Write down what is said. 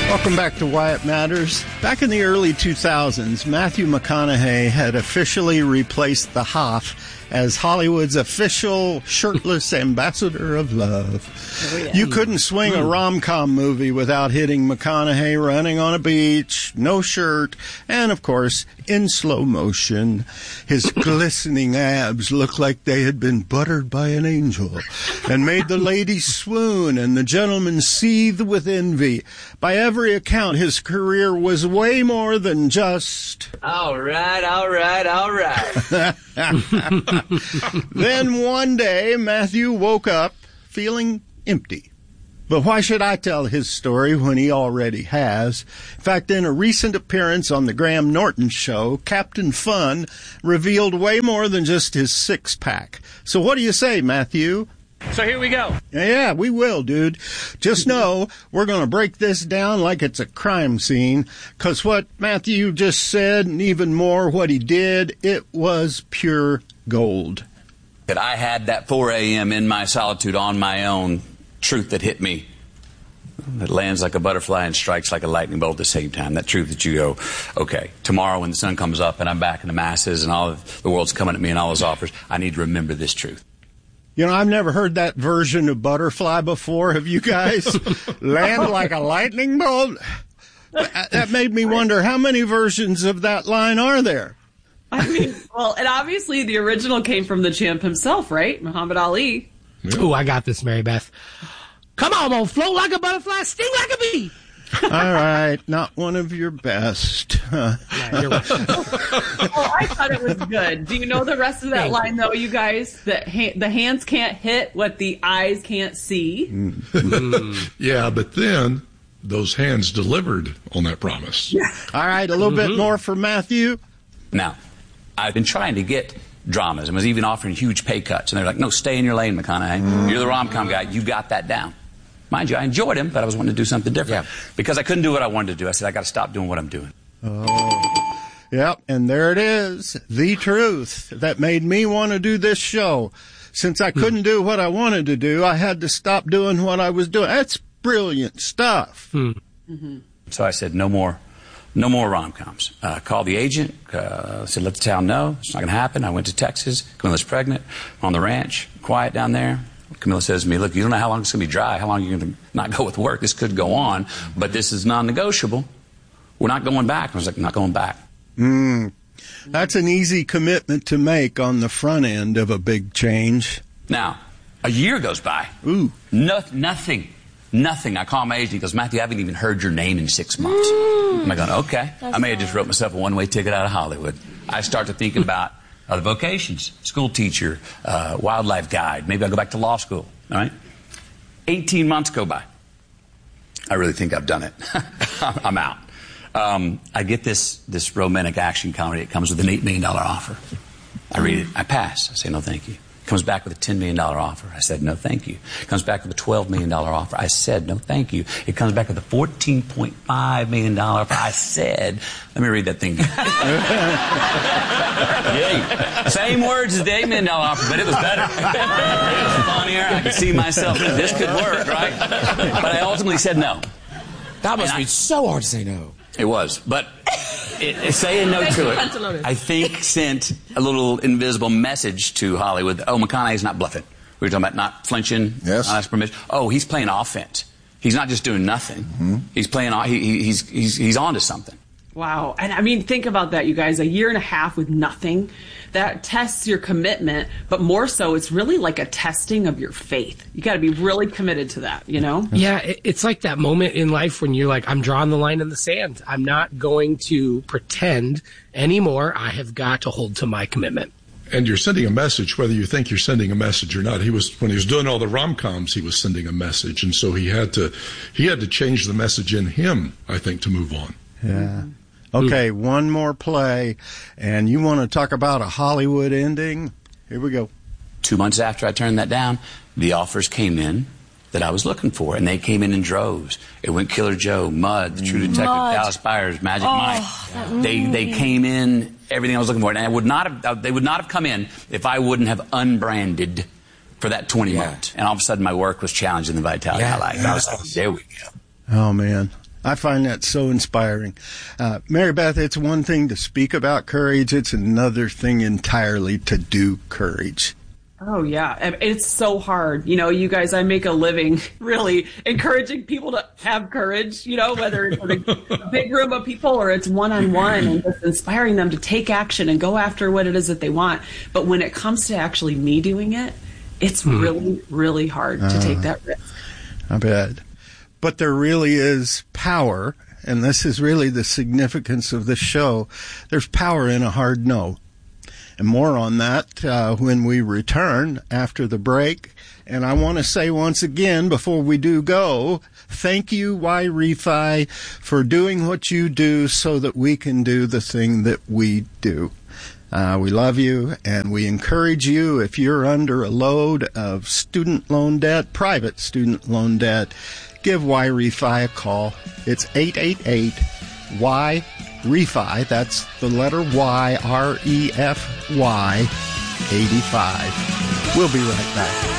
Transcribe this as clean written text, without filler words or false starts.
Welcome back to Why It Matters. Back in the early 2000s, Matthew McConaughey had officially replaced the Hoff as Hollywood's official shirtless ambassador of love. Oh, yeah. You couldn't swing a rom-com movie without hitting McConaughey running on a beach, no shirt, and, of course, in slow motion. His glistening abs looked like they had been buttered by an angel and made the ladies swoon and the gentlemen seethe with envy. By every account, his career was way more than just... All right. Then one day, Matthew woke up feeling empty. But why should I tell his story when he already has? In fact, in a recent appearance on the Graham Norton show, Captain Fun revealed way more than just his six-pack. So what do you say, Matthew? So here we go. Yeah, we will, dude. Just know we're going to break this down like it's a crime scene, because what Matthew just said, and even more what he did, it was pure gold. That I had that 4 a.m. in my solitude on my own truth that hit me. That lands like a butterfly and strikes like a lightning bolt at the same time. That truth that you go, okay, tomorrow when the sun comes up and I'm back in the masses and all of the world's coming at me and all those offers, I need to remember this truth. You know, I've never heard that version of butterfly before. Have you guys? Land like a lightning bolt? That made me wonder, how many versions of that line are there? I mean, well, and obviously the original came from the champ himself, right? Muhammad Ali. Ooh, I got this, Mary Beth. Come on, won't float like a butterfly, sting like a bee. All right, not one of your best. Yeah, you're right. Oh, I thought it was good. Do you know the rest of that line, though, you guys? That the hands can't hit what the eyes can't see. Yeah, but then those hands delivered on that promise. Yeah. All right, a little bit more for Matthew. Now, I've been trying to get dramas and was even offering huge pay cuts. And they're like, no, stay in your lane, McConaughey. You're the rom-com guy. You got that down. Mind you, I enjoyed him, but I was wanting to do something different. Yeah. Because I couldn't do what I wanted to do. I said, I got to stop doing what I'm doing. Oh, yep. And there it is. The truth that made me want to do this show. Since I couldn't do what I wanted to do, I had to stop doing what I was doing. That's brilliant stuff. So I said, no more rom-coms. Called the agent, said, let the town know. It's not going to happen. I went to Texas. Camilla's pregnant. I'm on the ranch, quiet down there. Camilla says to me, look, you don't know how long it's going to be dry, how long you're going to not go with work. This could go on, but this is non-negotiable. We're not going back. I was like, not going back. That's an easy commitment to make on the front end of a big change. Now, a year goes by. Ooh. Nothing. I call my agent. He goes, Matthew, I haven't even heard your name in 6 months. I'm going, okay. I may have just wrote myself a one-way ticket out of Hollywood. I start to think about other vocations, school teacher, wildlife guide. Maybe I'll go back to law school. All right? 18 months go by. I really think I've done it. I'm out. I get this romantic action comedy. It comes with an $8 million offer. I read it. I pass. I say, no, thank you. Comes back with a $10 million offer. I said, no, thank you. Comes back with a $12 million offer. I said, no, thank you. It comes back with a $14.5 million offer. I said, let me read that thing. Yeah. Same words as the $8 million offer, but it was better. It was funnier. I could see myself. This could work, right? But I ultimately said no. That must be so hard to say no. It was. But saying no to it, I think, sent a little invisible message to Hollywood. Oh, McConaughey's not bluffing. We were talking about not flinching, yes. Not asking permission. Oh, he's playing offense. He's not just doing nothing. Mm-hmm. He's playing. He's on to something. Wow. And I mean, think about that, you guys. 1.5 years with nothing. That tests your commitment, but more so, it's really like a testing of your faith. You got to be really committed to that, you know? Yeah, it's like that moment in life when you're like, I'm drawing the line in the sand. I'm not going to pretend anymore. I have got to hold to my commitment. And you're sending a message, whether you think you're sending a message or not. When he was doing all the rom-coms, he was sending a message, and so he had to change the message in him, I think, to move on. Yeah. Okay, one more play, and you want to talk about a Hollywood ending? Here we go. 2 months after I turned that down, the offers came in that I was looking for, and they came in droves. It went Killer Joe, Mud, The True Detective, Dallas Buyers, Magic Mike. They came in, everything I was looking for, and they would not have come in if I wouldn't have unbranded for that 20 months. And all of a sudden, my work was challenging the vitality of my life. I was like, there we go. Oh, man. I find that so inspiring. Mary Beth, it's one thing to speak about courage. It's another thing entirely to do courage. Oh, yeah. It's so hard. You know, you guys, I make a living really encouraging people to have courage, you know, whether it's a big room of people or it's one-on-one, and just inspiring them to take action and go after what it is that they want. But when it comes to actually me doing it, it's really, really hard to take that risk. I bet. But there really is power, and this is really the significance of this show. There's power in a hard no. And more on that when we return after the break. And I want to say once again, before we do go, thank you, Y-Refi, for doing what you do so that we can do the thing that we do. We love you, and we encourage you, if you're under a load of student loan debt, private student loan debt, give Y-Refi a call. It's 888-Y-REFI. That's the letter Y, R-E-F-Y, 85. We'll be right back.